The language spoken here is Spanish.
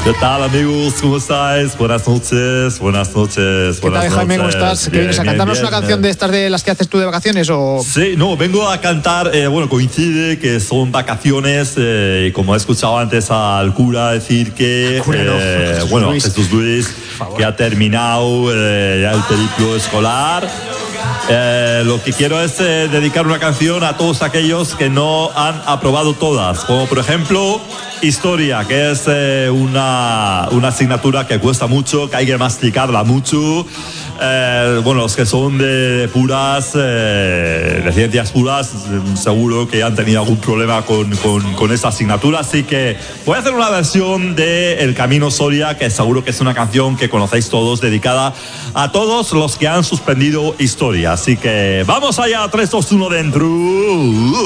¿Qué tal, amigos? ¿Cómo estáis? Buenas noches, buenas noches. ¿Qué tal, Jaime? ¿Cómo estás? ¿Qué vienes a cantarnos una canción de estas de las que haces tú de vacaciones o...? Sí, no, vengo a cantar, bueno, coincide que son vacaciones, y como he escuchado antes al cura decir que, Jesús Luis, que ha terminado ya el periplo escolar. Lo que quiero es dedicar una canción a todos aquellos que no han aprobado todas, como por ejemplo Historia, que es una asignatura que cuesta mucho, que hay que masticarla mucho. Los que son de puras, de ciencias puras, seguro que han tenido algún problema con esta asignatura, así que voy a hacer una versión de El Camino Soria, que seguro que es una canción que conocéis todos, dedicada a todos los que han suspendido Historia, así que vamos allá, 3, 2, 1, dentro.